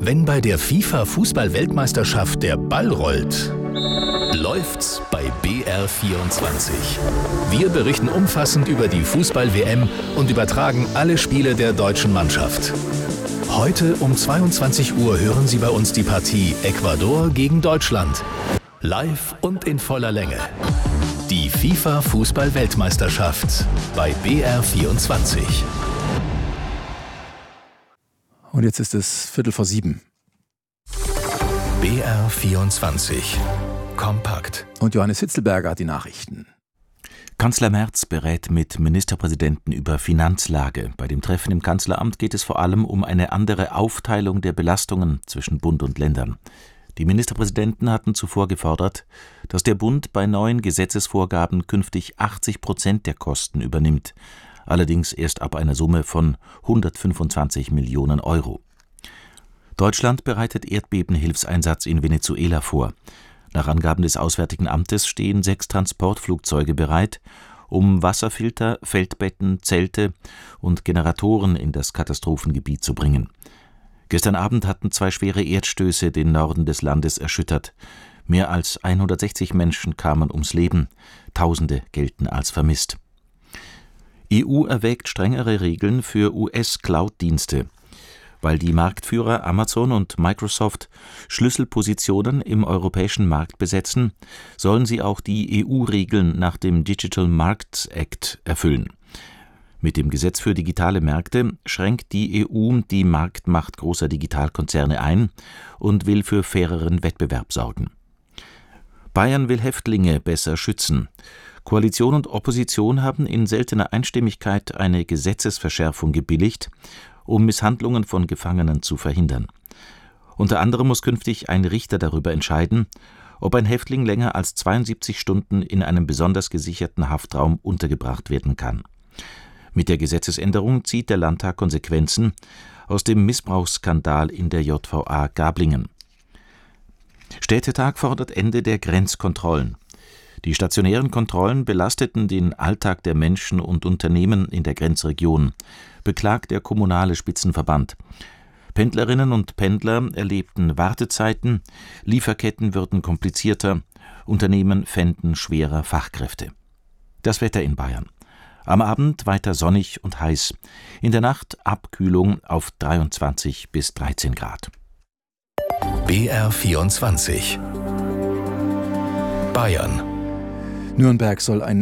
Wenn bei der FIFA-Fußball-Weltmeisterschaft der Ball rollt, läuft's bei BR24. Wir berichten umfassend über die Fußball-WM und übertragen alle Spiele der deutschen Mannschaft. Heute um 22 Uhr hören Sie bei uns die Partie Ecuador gegen Deutschland. Live und in voller Länge. Die FIFA-Fußball-Weltmeisterschaft bei BR24. Und jetzt ist es 6:45. BR24. Kompakt. Und Johannes Hitzelberger hat die Nachrichten. Kanzler Merz berät mit Ministerpräsidenten über Finanzlage. Bei dem Treffen im Kanzleramt geht es vor allem um eine andere Aufteilung der Belastungen zwischen Bund und Ländern. Die Ministerpräsidenten hatten zuvor gefordert, dass der Bund bei neuen Gesetzesvorgaben künftig 80% der Kosten übernimmt, allerdings erst ab einer Summe von 125 Millionen Euro. Deutschland bereitet Erdbebenhilfseinsatz in Venezuela vor. Nach Angaben des Auswärtigen Amtes stehen 6 Transportflugzeuge bereit, um Wasserfilter, Feldbetten, Zelte und Generatoren in das Katastrophengebiet zu bringen. Gestern Abend hatten 2 schwere Erdstöße den Norden des Landes erschüttert. Mehr als 160 Menschen kamen ums Leben. Tausende gelten als vermisst. EU erwägt strengere Regeln für US-Cloud-Dienste. Weil die Marktführer Amazon und Microsoft Schlüsselpositionen im europäischen Markt besetzen, sollen sie auch die EU-Regeln nach dem Digital Markets Act erfüllen. Mit dem Gesetz für digitale Märkte schränkt die EU die Marktmacht großer Digitalkonzerne ein und will für faireren Wettbewerb sorgen. Bayern will Häftlinge besser schützen. Koalition und Opposition haben in seltener Einstimmigkeit eine Gesetzesverschärfung gebilligt, um Misshandlungen von Gefangenen zu verhindern. Unter anderem muss künftig ein Richter darüber entscheiden, ob ein Häftling länger als 72 Stunden in einem besonders gesicherten Haftraum untergebracht werden kann. Mit der Gesetzesänderung zieht der Landtag Konsequenzen aus dem Missbrauchsskandal in der JVA Gablingen. Städtetag fordert Ende der Grenzkontrollen. Die stationären Kontrollen belasteten den Alltag der Menschen und Unternehmen in der Grenzregion, beklagt der kommunale Spitzenverband. Pendlerinnen und Pendler erlebten Wartezeiten, Lieferketten würden komplizierter, Unternehmen fänden schwerer Fachkräfte. Das Wetter in Bayern. Am Abend weiter sonnig und heiß. In der Nacht Abkühlung auf 23 bis 13 Grad. BR24. Bayern. Nürnberg soll ein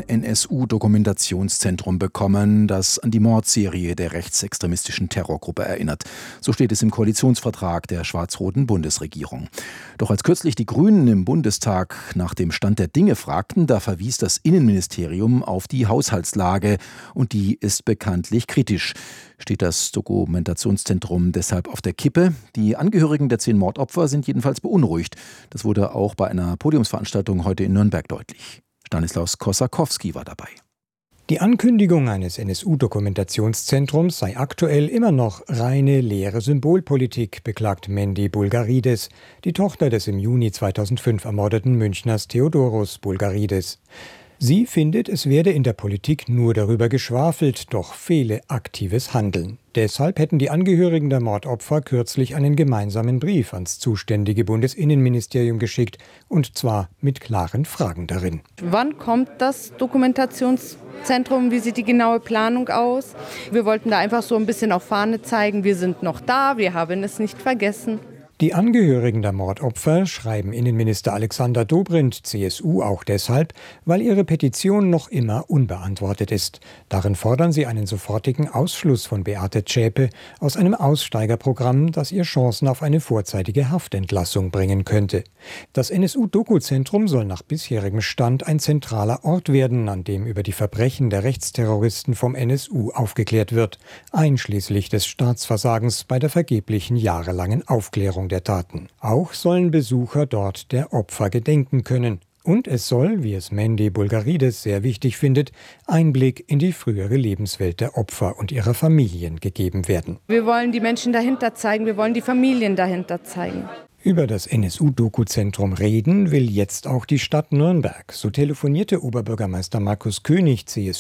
NSU-Dokumentationszentrum bekommen, das an die Mordserie der rechtsextremistischen Terrorgruppe erinnert. So steht es im Koalitionsvertrag der schwarz-roten Bundesregierung. Doch als kürzlich die Grünen im Bundestag nach dem Stand der Dinge fragten, da verwies das Innenministerium auf die Haushaltslage. Und die ist bekanntlich kritisch. Steht das Dokumentationszentrum deshalb auf der Kippe? Die Angehörigen der 10 Mordopfer sind jedenfalls beunruhigt. Das wurde auch bei einer Podiumsveranstaltung heute in Nürnberg deutlich. Stanislaus Kossakowski war dabei. Die Ankündigung eines NSU-Dokumentationszentrums sei aktuell immer noch reine leere Symbolpolitik, beklagt Mendi Bulgaridis, die Tochter des im Juni 2005 ermordeten Münchners Theodoros Bulgaridis. Sie findet, es werde in der Politik nur darüber geschwafelt, doch fehle aktives Handeln. Deshalb hätten die Angehörigen der Mordopfer kürzlich einen gemeinsamen Brief ans zuständige Bundesinnenministerium geschickt, und zwar mit klaren Fragen darin. Wann kommt das Dokumentationszentrum? Wie sieht die genaue Planung aus? Wir wollten da einfach so ein bisschen auf Fahne zeigen, wir sind noch da, wir haben es nicht vergessen. Die Angehörigen der Mordopfer schreiben Innenminister Alexander Dobrindt, CSU, auch deshalb, weil ihre Petition noch immer unbeantwortet ist. Darin fordern sie einen sofortigen Ausschluss von Beate Zschäpe aus einem Aussteigerprogramm, das ihr Chancen auf eine vorzeitige Haftentlassung bringen könnte. Das NSU-Doku-Zentrum soll nach bisherigem Stand ein zentraler Ort werden, an dem über die Verbrechen der Rechtsterroristen vom NSU aufgeklärt wird, einschließlich des Staatsversagens bei der vergeblichen jahrelangen Aufklärung der Taten. Auch sollen Besucher dort der Opfer gedenken können. Und es soll, wie es Mendi Bulgaridis sehr wichtig findet, Einblick in die frühere Lebenswelt der Opfer und ihrer Familien gegeben werden. Wir wollen die Menschen dahinter zeigen, wir wollen die Familien dahinter zeigen. Über das NSU-Doku-Zentrum reden will jetzt auch die Stadt Nürnberg. So telefonierte Oberbürgermeister Markus König, CSU,